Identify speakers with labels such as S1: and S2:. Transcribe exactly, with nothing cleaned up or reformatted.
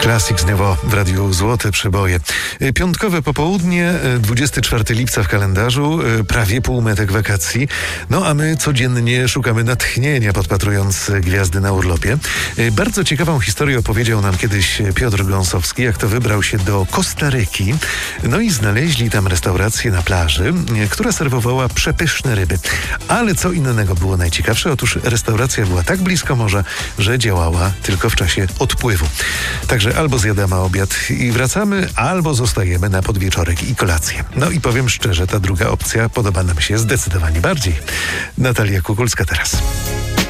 S1: Classic z Nouveau w Radiu Złote Przeboje. Piątkowe popołudnie, dwudziestego czwartego lipca w kalendarzu, prawie półmetek wakacji. No a my codziennie szukamy natchnienia, podpatrując gwiazdy na urlopie. Bardzo ciekawą historię opowiedział nam kiedyś Piotr Gąsowski, jak to wybrał się do Kostaryki. No i znaleźli tam restaurację na plaży, która serwowała przepyszne ryby. Ale co innego było najciekawsze? Otóż restauracja była tak blisko morza, że działała tylko w czasie odpływu. Także albo zjadamy obiad i wracamy, albo zostajemy na podwieczorek i kolację. No i powiem szczerze, ta druga opcja podoba nam się zdecydowanie bardziej. Natalia Kukulska teraz.